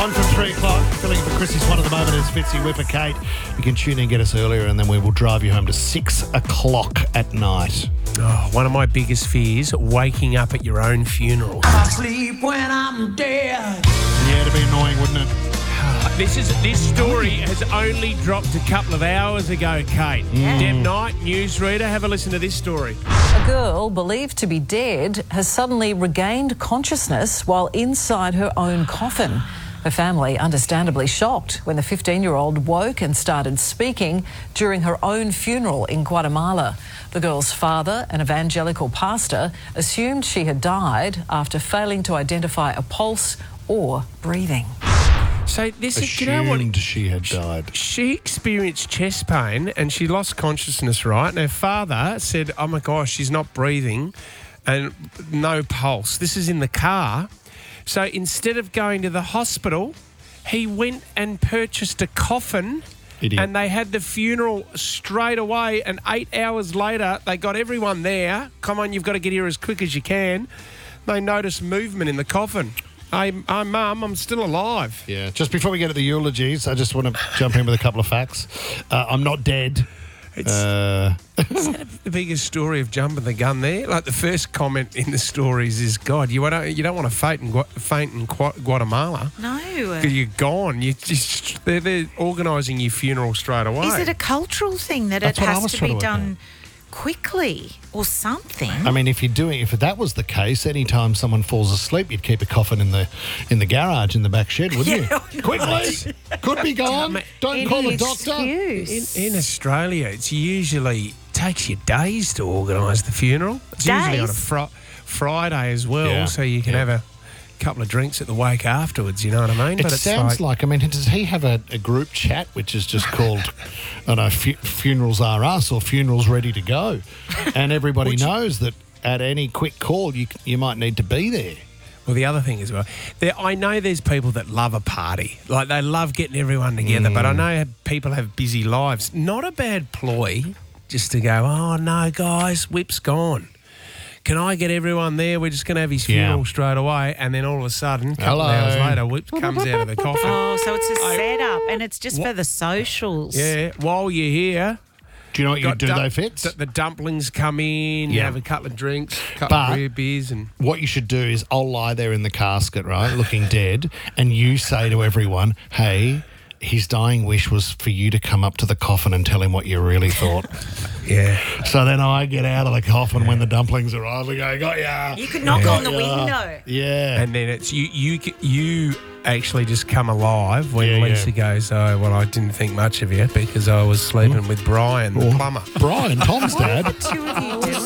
On from 3 o'clock, filling in for Chrissy's one at the moment is Fitzy Whipper Kate. You can tune in and get us earlier, and then we will drive you home to 6 o'clock at night. Oh, one of my biggest fears, waking up at your own funeral. I sleep when I'm dead. Yeah, it'd be annoying, wouldn't it? This story has only dropped a couple of hours ago, Kate. Deb Knight, newsreader, have a listen to this story. A girl believed to be dead has suddenly regained consciousness while inside her own coffin. Her family understandably shocked when the 15-year-old woke and started speaking during her own funeral in Guatemala. The girl's father, an evangelical pastor, assumed she had died after failing to identify a pulse or breathing. So this is, Assumed she had died. She experienced chest pain and she lost consciousness, right? And her father said, oh my gosh, she's not breathing and no pulse. This is in the car. So instead of going to the hospital, he went and purchased a coffin. Idiot. And they had the funeral straight away, and 8 hours later, they got everyone there. Come on, you've got to get here as quick as you can. They noticed movement in the coffin. Hey, Mum, I'm still alive. Yeah, just before we get to the eulogies, I just want to jump in with a couple of facts. I'm not dead. Is that the biggest story of jumping the gun there? Like the first comment in the stories is, God, you don't want to faint in Guatemala. No. Because you're gone. They're organising your funeral straight away. Is it a cultural thing that That's it what I has was to trying be to work done quickly or something? I mean, if that was the case, anytime someone falls asleep, you'd keep a coffin in the garage in the back shed, wouldn't you? Quickly, could be gone. Don't call the doctor. In Australia, it's usually takes you days to organise the funeral. It's usually on a Friday as well, so you can have a couple of drinks at the wake afterwards, you know what I mean? It sounds like, I mean, does he have a group chat which is just called, I don't know, Funerals Are Us or Funerals Ready to Go? And everybody knows that at any quick call, you might need to be there. Well, the other thing as well, I know there's people that love a party. Like, they love getting everyone together, but I know people have busy lives. Not a bad ploy just to go, oh, no, guys, Whip's gone. Can I get everyone there? We're just going to have his funeral straight away. And then all of a sudden, a couple of hours later, Whip comes out of the coffin. Oh, so it's a setup and it's just for the socials. Yeah, while you're here. Do you know what you do, though, Fitz? The dumplings come in, you have a couple of drinks, a couple of beers. And what you should do is I'll lie there in the casket, right, looking dead, and you say to everyone, hey, his dying wish was for you to come up to the coffin and tell him what you really thought. So then I get out of the coffin when the dumplings arrive and go, got ya. You could knock on the window. Yeah. And then it's you actually just come alive when Lisa goes, oh, well, I didn't think much of you because I was sleeping with Brian, the plumber. Brian, Tom's dad. Two of you do